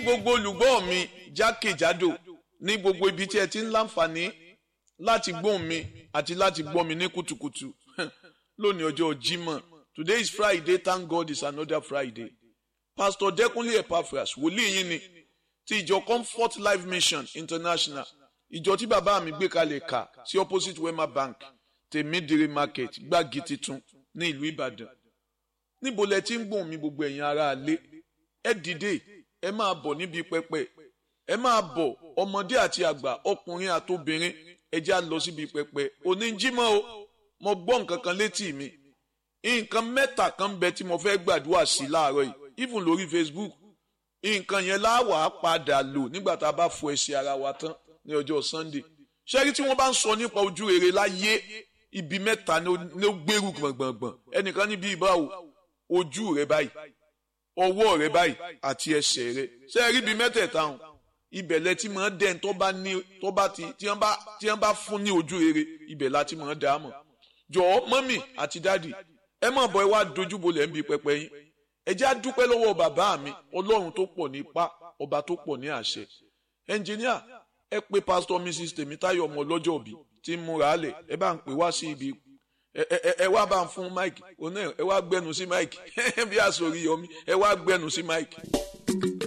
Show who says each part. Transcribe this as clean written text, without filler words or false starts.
Speaker 1: gbogbo olùgbọ́ mi jákèjádò ní gbogbo ibi tí ẹ ti ń láǹfààní láti gbóhùn mi àti láti gbọ́ mi ní kùtùkùtù lónìí ọjọ́ Jímọ̀. Today is Friday, thank God it's another Friday. Pastor Dẹ́kunlé Epaphras wòlíì yín ni ti ìjọ Comfort Life Mission International, ìjọ tí bàbá mi gbé kalẹ̀ kà sí opposite Wema Bank Tèmídìrí Market Gbági Titun ní ìlú Ìbàdàn. Níbo lẹ ti ń gbóhùn mi gbogbo ẹ̀yin ará ilé? Ẹ dìde, ẹ máa bọ̀ níbi pẹpẹ, ẹ máa bọ̀ ọmọdé àti àgbà, ọkùnrin àtobìnrin, ẹ já lọ síbi pẹpẹ. Òní Jímọ̀ o, mo gbọ́ nǹkan kan létí mi. Nǹkan mẹ́ta kan bẹ tí mo fẹ́ gbàdúrà sí láàárọ̀ yìí, even lórí Facebook. Nǹkan yẹn láwàá padà lò nígbà tá a bá fọ ẹsẹ̀ ara wa tán ní ọjọ́ Sunday. Ṣẹ́rí tí wọ́n bá ń sọ nípa ojú rere láyé, ibi mẹ́ta ni ó gbèrú gbọ̀ngbọ̀ngbọ̀n. Ẹnìkan níbi ìbáwò, ojú rẹ báyìí, ọwọ́ rẹ báyìí àti ẹsẹ̀ rẹ. Ṣẹ́rí ibi mẹ́tẹ̀ẹ̀ta hàn, ibẹ̀ lẹ ti máa dẹ́n tí wọ́n bá fún ní ojú rere, ibẹ̀ la ti máa dá mọ̀. Jọ̀ọ́ mọ́mì àti dádì, ẹ má bọ̀ ẹ wá dojúbolẹ̀ ń bi pẹpẹ yín. Ẹ jẹ́ á dúpẹ́ lọ́wọ́ bàbá mi, Ọlọ́run tó pọ̀ ní ipá, ọba tó pọ̀ ní àṣẹ. Ẹnjìníà, ẹ pé Pastor Mrs. Tèmítáyọ̀ ọmọ ọlọ́jọ́ òbí tí ń múra lẹ̀, ẹ bá ń pè wá sí ibi, ẹ wá bá ń fún máìkì, ẹ wá gbẹnu sí máìkì, bí àsòrí yọmí, ẹ wá gbẹnu sí máìkì.